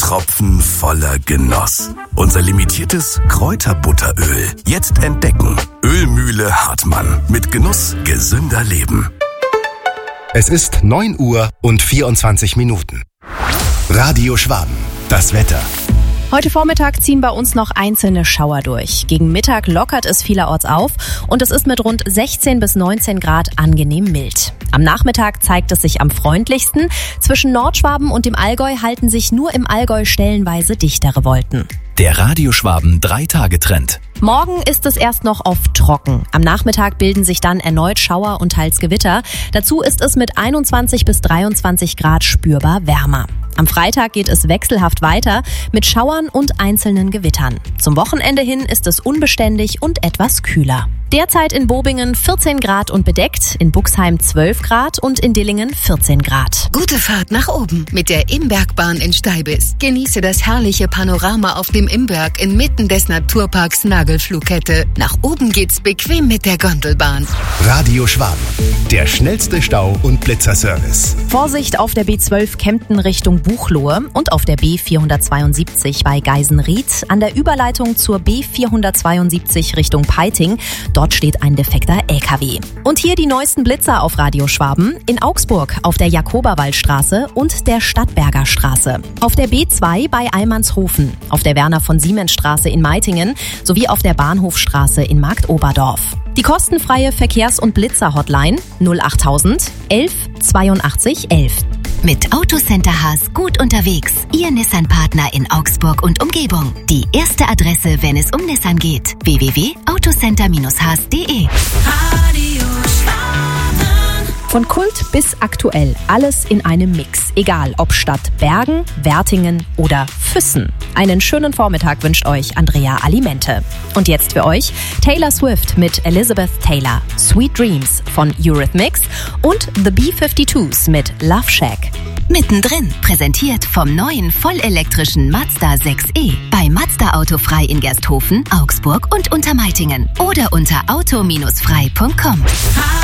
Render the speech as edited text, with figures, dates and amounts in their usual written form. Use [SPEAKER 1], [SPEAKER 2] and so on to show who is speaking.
[SPEAKER 1] Tropfen voller Genuss. Unser limitiertes Kräuterbutteröl. Jetzt entdecken. Ölmühle Hartmann. Mit Genuss gesünder Leben.
[SPEAKER 2] Es ist 9 Uhr und 24 Minuten. Radio Schwaben. Das Wetter.
[SPEAKER 3] Heute Vormittag ziehen bei uns noch einzelne Schauer durch. Gegen Mittag lockert es vielerorts auf und es ist mit rund 16 bis 19 Grad angenehm mild. Am Nachmittag zeigt es sich am freundlichsten. Zwischen Nordschwaben und dem Allgäu halten sich nur im Allgäu stellenweise dichtere Wolken.
[SPEAKER 4] Der Radio Schwaben 3-Tage-Trend.
[SPEAKER 3] Morgen ist es erst noch oft trocken. Am Nachmittag bilden sich dann erneut Schauer und teils Gewitter. Dazu ist es mit 21 bis 23 Grad spürbar wärmer. Am Freitag geht es wechselhaft weiter mit Schauern und einzelnen Gewittern. Zum Wochenende hin ist es unbeständig und etwas kühler. Derzeit in Bobingen 14 Grad und bedeckt, in Buxheim 12 Grad und in Dillingen 14 Grad.
[SPEAKER 5] Gute Fahrt nach oben mit der Imbergbahn in Steibis. Genieße das herrliche Panorama auf dem Imberg inmitten des Naturparks Nagelflughette. Nach oben geht's bequem mit der Gondelbahn.
[SPEAKER 2] Radio Schwaben. Der schnellste Stau- und Blitzerservice.
[SPEAKER 3] Vorsicht auf der B12 Kempten Richtung Buchloe und auf der B472 bei Geisenried an der Überleitung zur B472 Richtung Peiting. Dort steht ein defekter LKW. Und hier die neuesten Blitzer auf Radio Schwaben. In Augsburg auf der Jakoberwaldstraße und der Stadtberger Straße. Auf der B2 bei Eilmannshofen. Auf der Werner-von-Siemens-Straße in Meitingen sowie auf der Bahnhofstraße in Marktoberdorf. Die kostenfreie Verkehrs- und Blitzer-Hotline 08000 11 82 11.
[SPEAKER 6] Mit Autocenter Haas gut unterwegs. Ihr Nissan-Partner in Augsburg und Umgebung. Die erste Adresse, wenn es um Nissan geht. www.autocenter-haas.de.
[SPEAKER 3] Von Kult bis aktuell, alles in einem Mix. Egal ob Stadt Bergen, Wertingen oder Füssen. Einen schönen Vormittag wünscht euch Andrea Alimente. Und jetzt für euch Taylor Swift mit Elizabeth Taylor, Sweet Dreams von Eurythmics und The B-52s mit Love Shack.
[SPEAKER 6] Mittendrin, präsentiert vom neuen vollelektrischen Mazda 6e. Bei Mazda Autofrei in Gersthofen, Augsburg und Untermeitingen. Oder unter auto-frei.com.